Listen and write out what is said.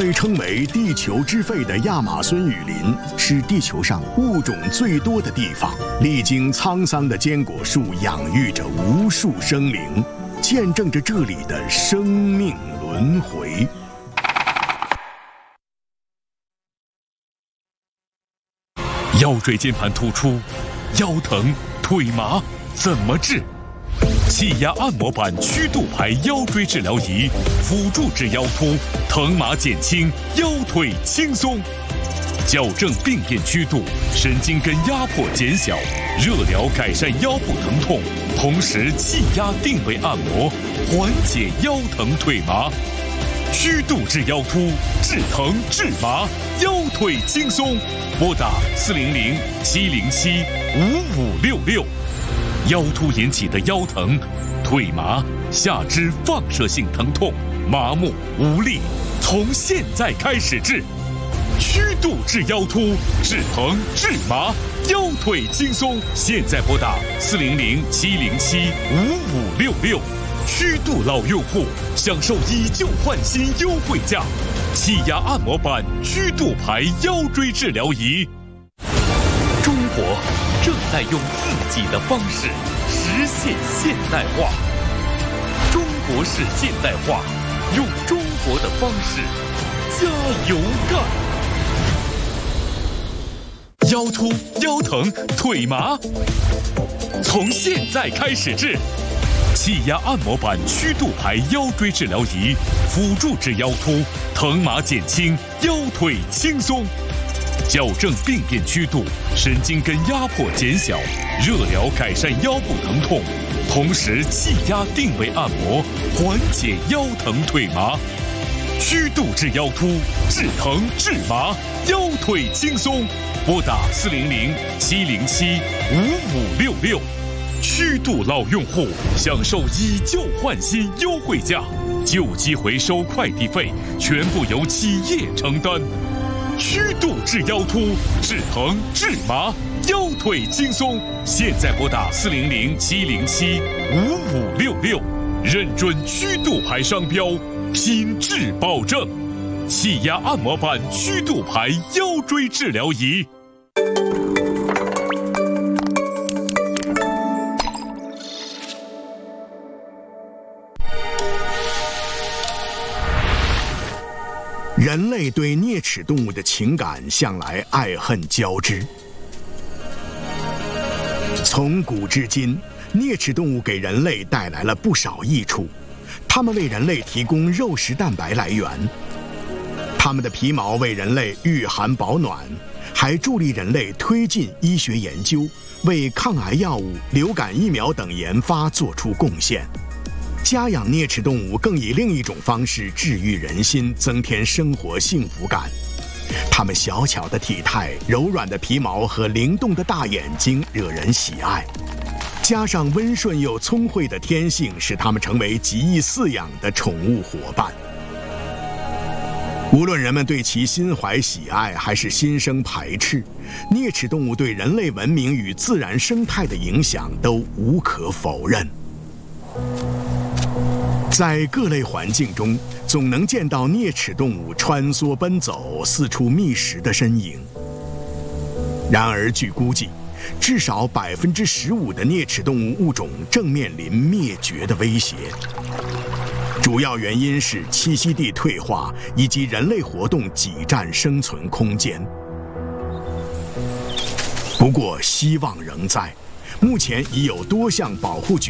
被称为地球之肺的亚马孙雨林是地球上物种最多的地方，历经沧桑的坚果树养育着无数生灵，见证着这里的生命轮回。 腰椎间盘突出、腰疼、腿麻怎么治？气压按摩板曲度排腰椎治疗仪，辅助治腰突，疼麻减轻，腰腿轻松。矫正病变曲度，神经根压迫减小，热疗改善腰部疼痛，同时气压定位按摩，缓解腰疼腿麻。曲度治腰突，治疼治麻，腰腿轻松。拨打400-707-5566。腰突引起的腰疼、腿麻、下肢放射性疼痛、麻木无力，从现在开始治。曲度治腰突，治疼治麻，腰腿轻松。现在拨打400-707-5566。曲度老用户享受以旧换新优惠价，气压按摩板曲度排腰椎治疗仪。中国正在用自己的方式实现现代化，中国式现代化，用中国的方式加油干！腰突、腰疼、腿麻，从现在开始治。气压按摩板曲度排腰椎治疗仪，辅助治腰突，疼麻减轻，腰腿轻松。矫正病变曲度，神经根压迫减小，热疗改善腰部疼痛，同时气压定位按摩，缓解腰疼腿麻。曲度治腰突，治疼治麻，腰腿轻松。拨打400-707-5566。曲度老用户享受以旧换新优惠价，旧机回收快递费全部由企业承担。曲度治腰突，治疼治麻，腰腿轻松。现在拨打400-707-5566，认准曲度牌商标，品质保证。气压按摩板曲度牌腰椎治疗仪。 人类对啮齿动物的情感向来爱恨交织。从古至今，啮齿动物给人类带来了不少益处，它们为人类提供肉食蛋白来源，它们的皮毛为人类御寒保暖，还助力人类推进医学研究，为抗癌药物、流感疫苗等研发做出贡献。家养啮齿动物更以另一种方式治愈人心，增添生活幸福感。它们小巧的体态、柔软的皮毛和灵动的大眼睛惹人喜爱，加上温顺又聪慧的天性，使它们成为极易饲养的宠物伙伴。无论人们对其心怀喜爱还是心生排斥，啮齿动物对人类文明与自然生态的影响都无可否认。在各类环境中，总能见到啮齿动物穿梭奔走、四处觅食的身影。然而，据估计，至少15%的啮齿动物物种正面临灭绝的威胁。主要原因是栖息地退化以及人类活动挤占生存空间。不过，希望仍在。目前已有多项保护举